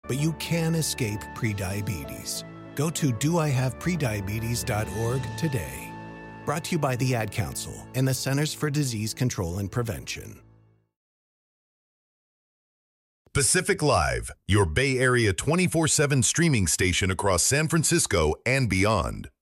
but you can escape prediabetes. Go to doihaveprediabetes.org today. Brought to you by the Ad Council and the Centers for Disease Control and Prevention. Pacific Live, your Bay Area 24/7 streaming station across San Francisco and beyond.